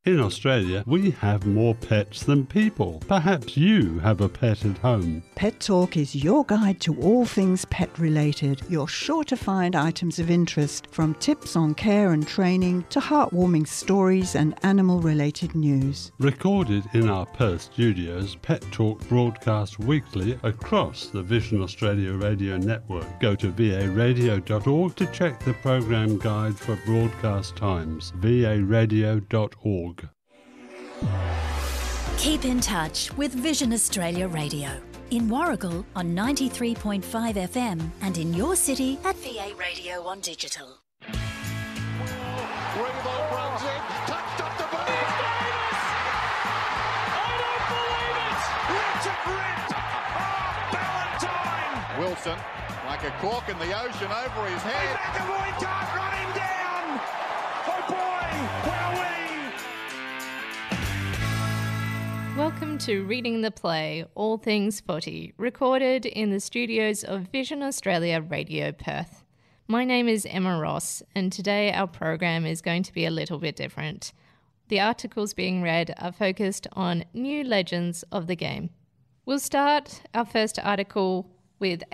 In Australia, we have more pets than people. Perhaps you have a pet at home. Pet Talk is your guide to all things pet related. You're sure to find items of interest, from tips on care and training to heartwarming stories and animal related news. Recorded in our Perth studios, Pet Talk broadcasts weekly across the Vision Australia radio network. Go to varadio.org to check the program guide for broadcast times. varadio.org. Keep in touch with Vision Australia Radio. In Warragul on 93.5 FM and in your city at VA Radio on digital. Reebok runs in, touched up the ball. I don't believe it! Richard Ritt! Oh, Ballantyne! Wilson, like a cork in the ocean over his head. McAvoy can't run him down! Oh boy, wowee! Welcome to Reading the Play, All Things Footy, recorded in the studios of Vision Australia Radio Perth. My name is Emma Ross, and today our program is going to be a little bit different. The articles being read are focused on new legends of the game. We'll start our first article with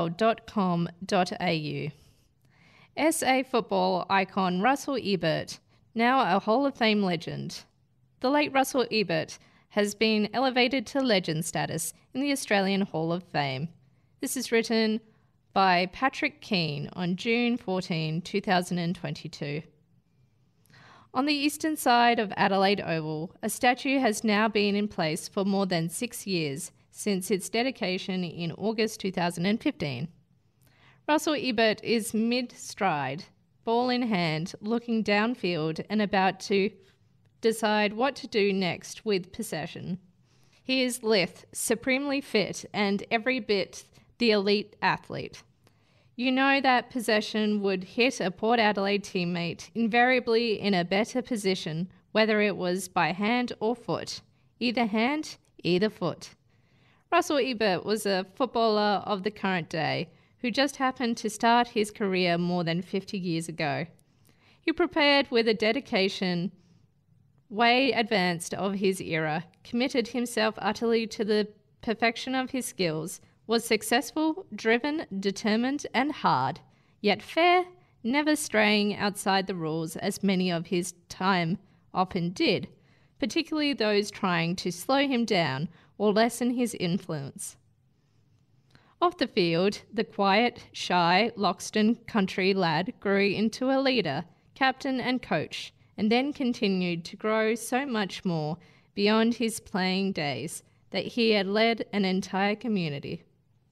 afl.com.au. SA football icon Russell Ebert, now a Hall of Fame legend. The late Russell Ebert has been elevated to legend status in the Australian Hall of Fame. This is written by Patrick Keane on June 14, 2022. On the eastern side of Adelaide Oval, a statue has now been in place for more than 6 years since its dedication in August 2015. Russell Ebert is mid-stride, ball in hand, looking downfield and about to decide what to do next with possession. He is lithe, supremely fit, and every bit the elite athlete. You know that possession would hit a Port Adelaide teammate invariably in a better position, whether it was by hand or foot. Either hand, either foot. Russell Ebert was a footballer of the current day who just happened to start his career more than 50 years ago. He prepared with a dedication way advanced of his era, committed himself utterly to the perfection of his skills, was successful, driven, determined, and hard, yet fair, never straying outside the rules as many of his time often did, particularly those trying to slow him down or lessen his influence. Off the field, the quiet, shy Loxton country lad grew into a leader, captain and coach, and then continued to grow so much more beyond his playing days that he had led an entire community.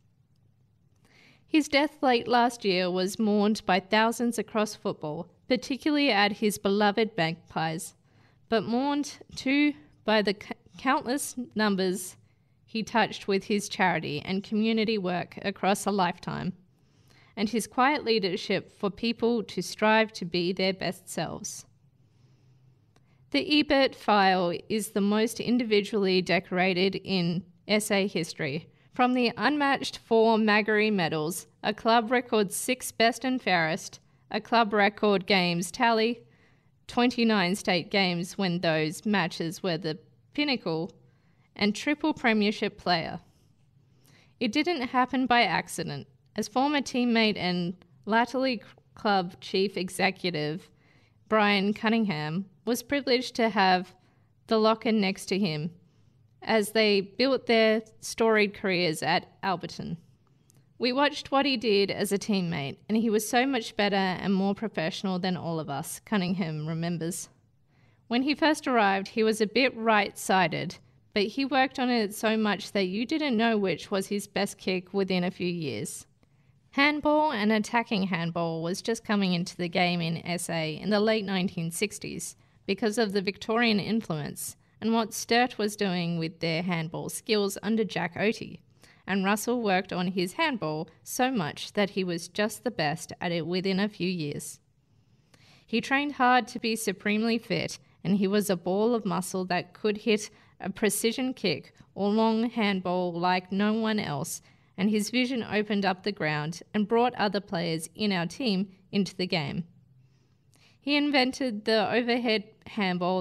His death late last year was mourned by thousands across football, particularly at his beloved Magpies, but mourned too by the countless numbers he touched with his charity and community work across a lifetime, and his quiet leadership for people to strive to be their best selves. The Ebert file is the most individually decorated in SA history. From the unmatched 4 Magarey medals, a club record 6 best and fairest, a club record games tally, 29 state games when those matches were the pinnacle, and triple premiership player. It didn't happen by accident, as former teammate and latterly club chief executive Brian Cunningham was privileged to have the locker next to him as they built their storied careers at Alberton. We watched what he did as a teammate, and he was so much better and more professional than all of us, Cunningham remembers. When he first arrived, he was a bit right-sided, but he worked on it so much that you didn't know which was his best kick within a few years. Handball and attacking handball was just coming into the game in SA in the late 1960s because of the Victorian influence and what Sturt was doing with their handball skills under Jack Oatey, and Russell worked on his handball so much that he was just the best at it within a few years. He trained hard to be supremely fit, and he was a ball of muscle that could hit a precision kick or long handball like no one else, and his vision opened up the ground and brought other players in our team into the game. He invented the overhead handball that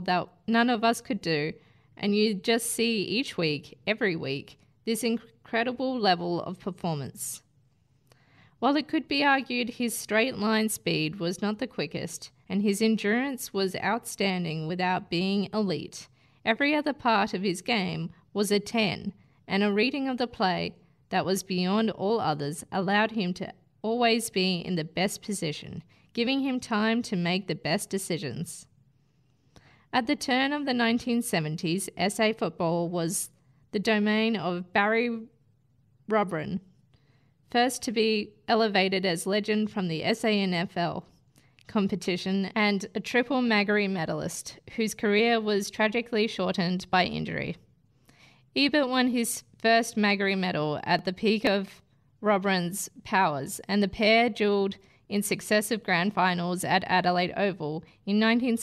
none of us could do, and you just see each week, every week, this incredible level of performance. While it could be argued his straight line speed was not the quickest, and his endurance was outstanding without being elite, every other part of his game was a 10, and a reading of the play that was beyond all others allowed him to always be in the best position, giving him time to make the best decisions. At the turn of the 1970s, SA football was the domain of Barry Robran, first to be elevated as legend from the SANFL competition and a triple Magarey medalist whose career was tragically shortened by injury. Ebert won his first Magarey medal at the peak of Robran's powers, and the pair duelled in successive grand finals at Adelaide Oval in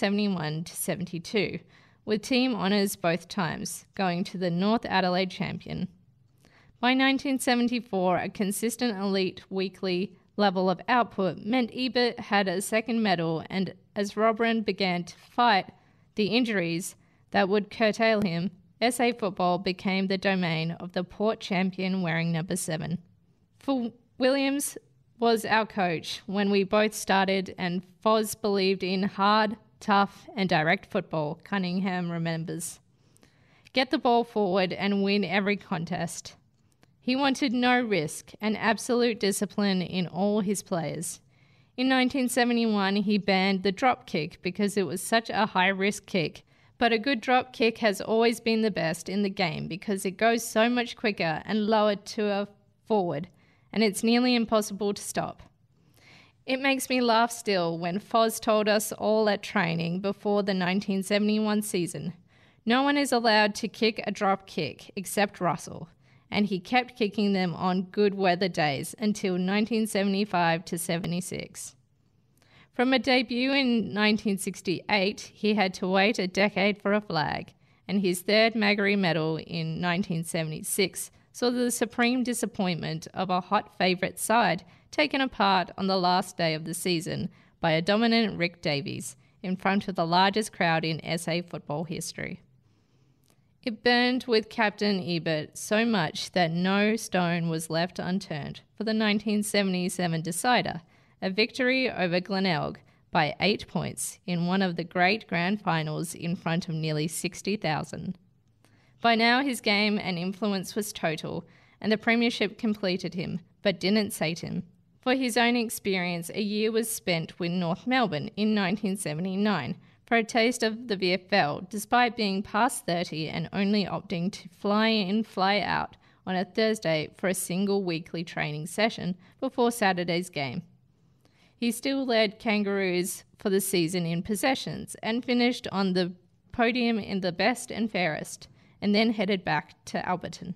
1971-72, with team honours both times, going to the North Adelaide champion. By 1974, a consistent elite weekly level of output meant Ebert had a second medal, and as Robran began to fight the injuries that would curtail him, SA football became the domain of the Port champion wearing number 7. For Williams was our coach when we both started, and Foz believed in hard, tough and direct football, Cunningham remembers. Get the ball forward and win every contest. He wanted no risk and absolute discipline in all his players. In 1971, he banned the drop kick because it was such a high-risk kick, but a good drop kick has always been the best in the game because it goes so much quicker and lower to a forward, and it's nearly impossible to stop. It makes me laugh still when Foz told us all at training before the 1971 season, no one is allowed to kick a drop kick except Russell, and he kept kicking them on good weather days until 1975-76. From a debut in 1968, he had to wait a decade for a flag, and his third Magarey medal in 1976 saw the supreme disappointment of a hot favourite side taken apart on the last day of the season by a dominant Rick Davies in front of the largest crowd in SA football history. It burned with Captain Ebert so much that no stone was left unturned for the 1977 decider, a victory over Glenelg by 8 points in one of the great grand finals in front of nearly 60,000. By now his game and influence was total, and the premiership completed him, but didn't sate him. For his own experience, a year was spent with North Melbourne in 1979 for a taste of the VFL, despite being past 30 and only opting to fly in, fly out on a Thursday for a single weekly training session before Saturday's game. He still led Kangaroos for the season in possessions and finished on the podium in the best and fairest, and then headed back to Alberton.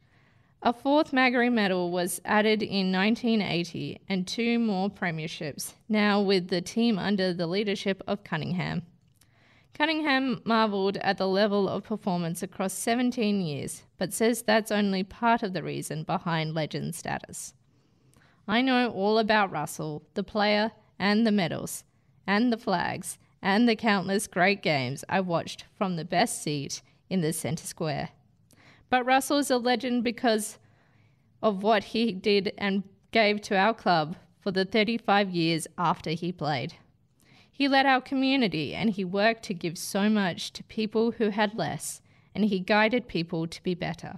A fourth Magarey medal was added in 1980 and 2 more premierships, now with the team under the leadership of Cunningham. Cunningham marvelled at the level of performance across 17 years, but says that's only part of the reason behind legend status. I know all about Russell, the player, and the medals, and the flags, and the countless great games I watched from the best seat in the centre square. But Russell is a legend because of what he did and gave to our club for the 35 years after he played. He led our community, and he worked to give so much to people who had less, and he guided people to be better.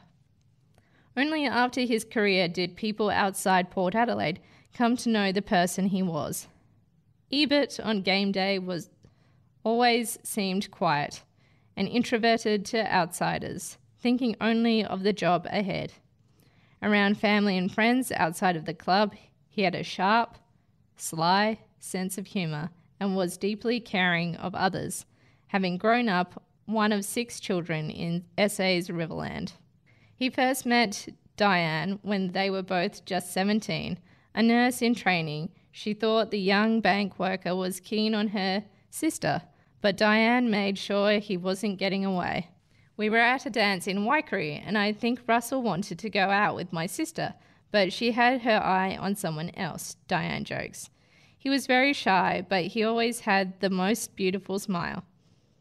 Only after his career did people outside Port Adelaide come to know the person he was. Ebert on game day was always seemed quiet and introverted to outsiders, thinking only of the job ahead. Around family and friends outside of the club, he had a sharp, sly sense of humour and was deeply caring of others, having grown up one of 6 children in SA's Riverland. He first met Diane when they were both just 17, a nurse in training. She thought the young bank worker was keen on her sister, but Diane made sure he wasn't getting away. We were at a dance in Waikerie, and I think Russell wanted to go out with my sister, but she had her eye on someone else, Diane jokes. He was very shy, but he always had the most beautiful smile.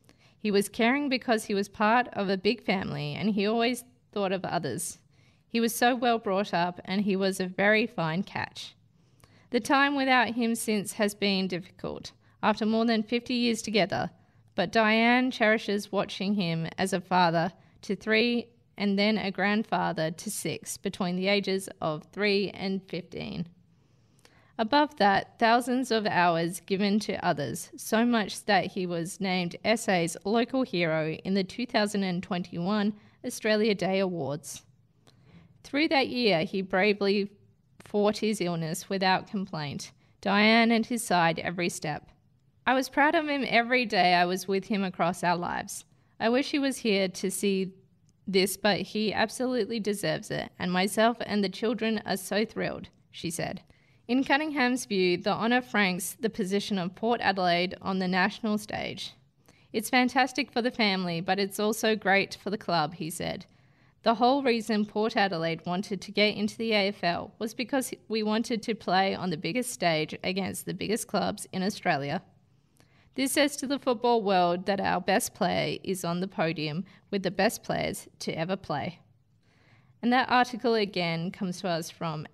He was caring because he was part of a big family and he always thought of others. He was so well brought up and he was a very fine catch. The time without him since has been difficult, after more than 50 years together, but Diane cherishes watching him as a father to 3 and then a grandfather to 6 between the ages of 3 and 15. Above that, thousands of hours given to others, so much that he was named SA's local hero in the 2021 Australia Day Awards. Through that year, he bravely fought his illness without complaint, Diane at his side every step. I was proud of him every day I was with him across our lives. I wish he was here to see this, but he absolutely deserves it, and myself and the children are so thrilled, she said. In Cunningham's view, the honour franks the position of Port Adelaide on the national stage. It's fantastic for the family, but it's also great for the club, he said. The whole reason Port Adelaide wanted to get into the AFL was because we wanted to play on the biggest stage against the biggest clubs in Australia. This says to the football world that our best player is on the podium with the best players to ever play. And that article again comes to us from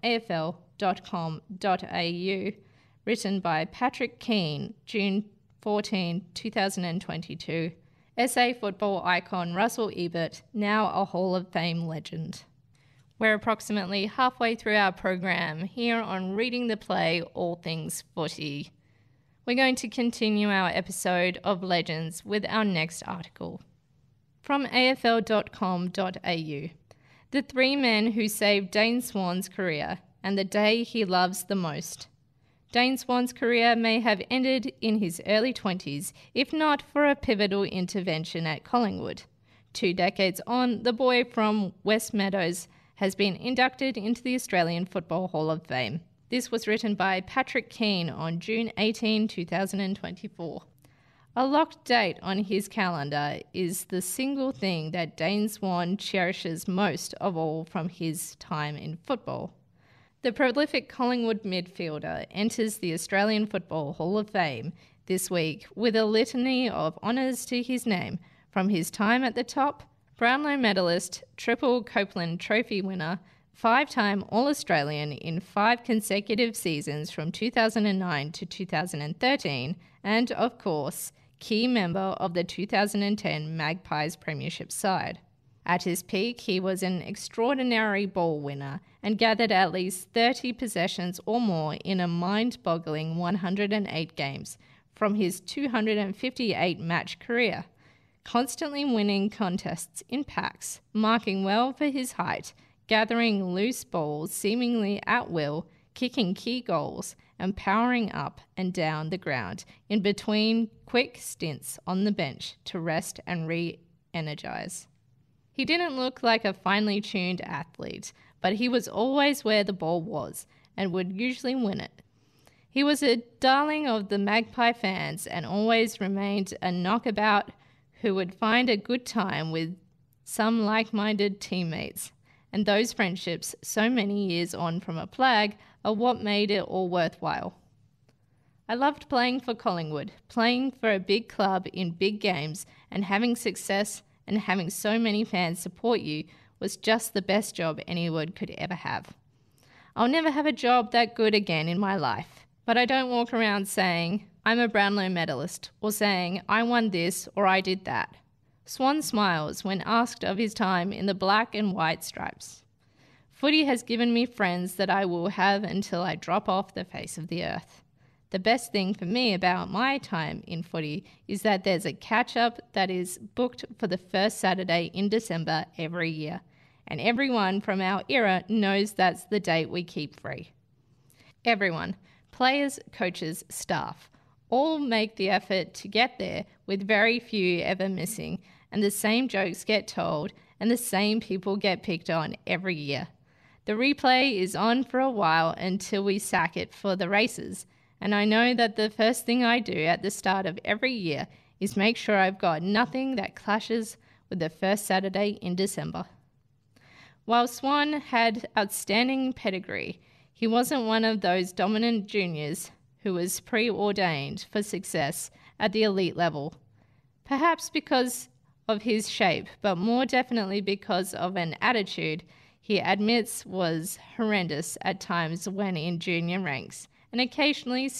afl.com.au, written by Patrick Keane, June 14, 2022. SA football icon Russell Ebert, now a Hall of Fame legend. We're approximately halfway through our program here on Reading the Play, All Things Footy. We're going to continue our episode of Legends with our next article. From afl.com.au. The 3 men who saved Dane Swan's career and the day he loves the most. Dane Swan's career may have ended in his early 20s, if not for a pivotal intervention at Collingwood. 2 decades on, the boy from West Meadows has been inducted into the Australian Football Hall of Fame. This was written by Patrick Keane on June 18, 2024. A locked date on his calendar is the single thing that Dane Swan cherishes most of all from his time in football. The prolific Collingwood midfielder enters the Australian Football Hall of Fame this week with a litany of honours to his name, from his time at the top, Brownlow medalist, triple Copeland Trophy winner, 5-time All-Australian in 5 consecutive seasons from 2009 to 2013, and, of course, key member of the 2010 Magpies Premiership side. At his peak, he was an extraordinary ball winner and gathered at least 30 possessions or more in a mind-boggling 108 games from his 258-match career, constantly winning contests in packs, marking well for his height, gathering loose balls seemingly at will, kicking key goals, and powering up and down the ground in between quick stints on the bench to rest and re-energize. He didn't look like a finely tuned athlete, but he was always where the ball was and would usually win it. He was a darling of the Magpie fans and always remained a knockabout who would find a good time with some like-minded teammates. And those friendships, so many years on from a flag, are what made it all worthwhile. I loved playing for Collingwood, playing for a big club in big games, and having success and having so many fans support you was just the best job anyone could ever have. I'll never have a job that good again in my life, but I don't walk around saying, I'm a Brownlow medalist, or saying, I won this or I did that. Swan smiles when asked of his time in the black and white stripes. Footy has given me friends that I will have until I drop off the face of the earth. The best thing for me about my time in footy is that there's a catch-up that is booked for the first Saturday in December every year, and everyone from our era knows that's the date we keep free. Everyone, players, coaches, staff, all make the effort to get there with very few ever missing, and the same jokes get told and the same people get picked on every year. The replay is on for a while until we sack it for the races, and I know that the first thing I do at the start of every year is make sure I've got nothing that clashes with the first Saturday in December. While Swan had outstanding pedigree, he wasn't one of those dominant juniors who was preordained for success at the elite level. perhaps because of his shape, but more definitely because of an attitude he admits was horrendous at times when in junior ranks, and occasionally